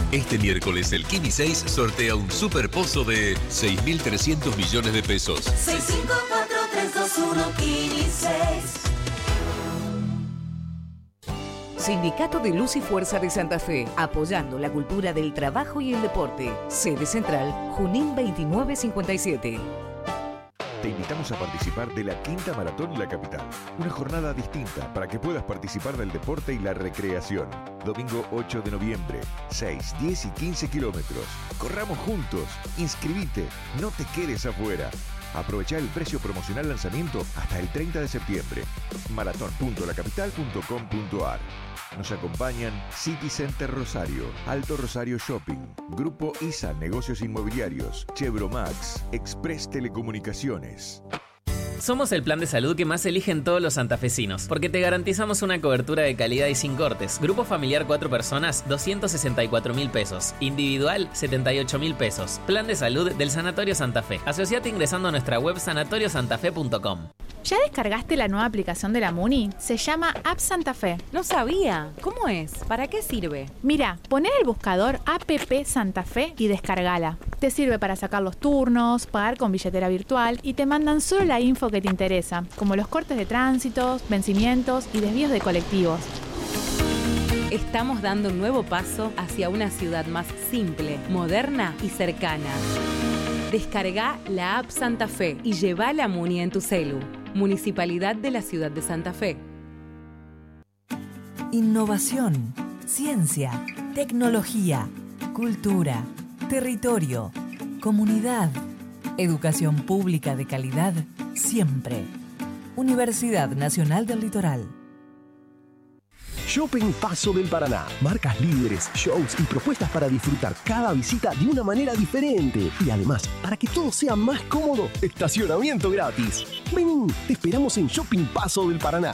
Este miércoles el Kini 6 sortea un super pozo de 6.300 millones de pesos. 654321 Kini 6. Sindicato de Luz y Fuerza de Santa Fe, apoyando la cultura del trabajo y el deporte. Sede central, Junín 2957. Te invitamos a participar de la Quinta Maratón La Capital. Una jornada distinta para que puedas participar del deporte y la recreación. Domingo 8 de noviembre, 6, 10 y 15 kilómetros. Corramos juntos. Inscribite. No te quedes afuera. Aprovecha el precio promocional lanzamiento hasta el 30 de septiembre. maratón.lacapital.com.ar. Nos acompañan City Center Rosario, Alto Rosario Shopping, Grupo ISA Negocios Inmobiliarios, Chevromax, Express Telecomunicaciones. Somos el plan de salud que más eligen todos los santafesinos, porque te garantizamos una cobertura de calidad y sin cortes. Grupo familiar 4 personas, 264.000 pesos. Individual, 78.000 pesos. Plan de salud del Sanatorio Santa Fe. Asociate ingresando a nuestra web sanatoriosantafe.com. ¿Ya descargaste la nueva aplicación de la Muni? Se llama App Santa Fe. No sabía. ¿Cómo es? ¿Para qué sirve? Mira, poné el buscador App Santa Fe y descargala. Te sirve para sacar los turnos, pagar con billetera virtual y te mandan solo la info que te interesa, como los cortes de tránsitos, vencimientos y desvíos de colectivos. Estamos dando un nuevo paso hacia una ciudad más simple, moderna y cercana. Descarga la App Santa Fe y lleva la Muni en tu celu. Municipalidad de la Ciudad de Santa Fe. Innovación, ciencia, tecnología, cultura, territorio, comunidad, educación pública de calidad, siempre. Universidad Nacional del Litoral. Shopping Paso del Paraná. Marcas líderes, shows y propuestas para disfrutar cada visita de una manera diferente. Y además, para que todo sea más cómodo, estacionamiento gratis. Ven, te esperamos en Shopping Paso del Paraná.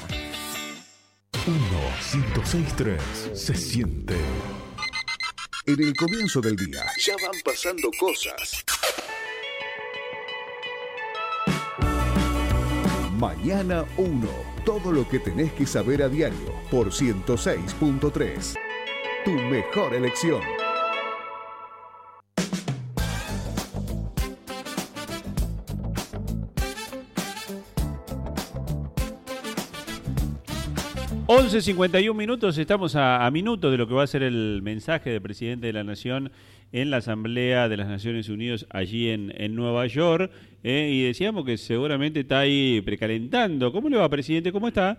106.3 se siente. En el comienzo del día ya van pasando cosas. Mañana 1. Todo lo que tenés que saber a diario por 106.3. Tu mejor elección. (11:51) estamos a minutos de lo que va a ser el mensaje del presidente de la Nación en la Asamblea de las Naciones Unidas allí en Nueva York, y decíamos que seguramente está ahí precalentando. ¿Cómo le va, presidente? ¿Cómo está?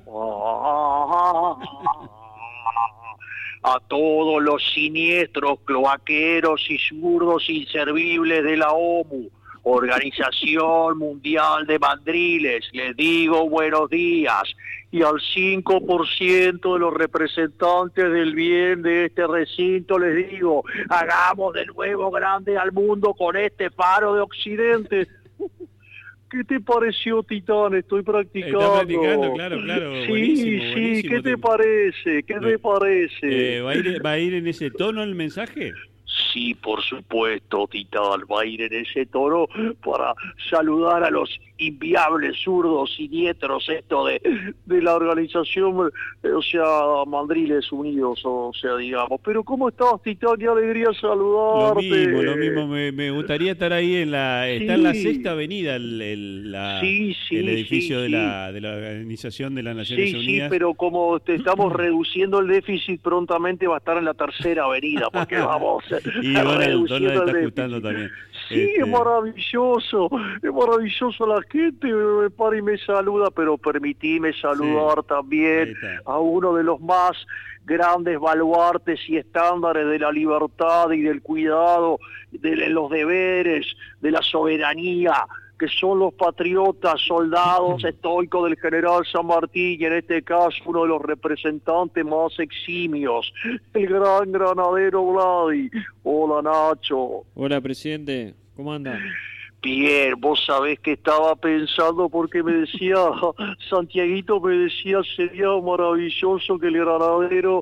A todos los siniestros, cloaqueros y zurdos inservibles de la OMU, Organización Mundial de Mandriles, les digo buenos días. Y al 5% de los representantes del bien de este recinto les digo, hagamos de nuevo grande al mundo con este faro de Occidente. ¿Qué te pareció, Titán? Estoy practicando. Está practicando, claro. Sí, buenísimo, sí, buenísimo. ¿qué te parece? ¿Qué te parece? ¿Va a ir en ese tono el mensaje? Sí, por supuesto, Titán, va a ir en ese tono para saludar a los inviables zurdos siniestros de la organización, o sea, Mandriles Unidos, o sea, digamos. Pero ¿cómo estás, Titán? Qué alegría saludarte. Lo mismo, me gustaría estar ahí está en la Sexta Avenida el edificio de la Organización de las Naciones Unidas. Sí, pero como estamos reduciendo el déficit, prontamente va a estar en la Tercera Avenida, porque vamos y Donald está ajustando también. Sí, es maravilloso la gente me para y me saluda, pero permitime saludar también a uno de los más grandes baluartes y estándares de la libertad y del cuidado, de los deberes, de la soberanía, que son los patriotas, soldados estoicos del general San Martín, y en este caso uno de los representantes más eximios, el gran granadero Vladi. Hola, Nacho. Hola, presidente, ¿cómo anda? Bien, vos sabés que estaba pensando porque me decía, Santiaguito me decía, sería maravilloso que el granadero,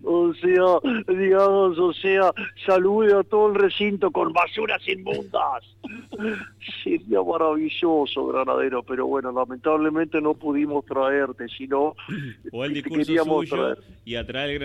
salude a todo el recinto con basuras inmundas. Sería maravilloso, granadero, pero bueno, lamentablemente no pudimos traerte, sino o el discurso suyo y atraer el